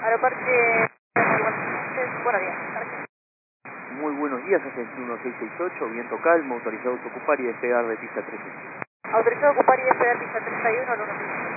Aeroparque, muy buenas noches, buenos días. Muy buenos días, Ascensión 1668, viento calmo, autorizados a ocupar y despegar de pista 13. Autorizado a ocupar y despegar pista 31 al 1.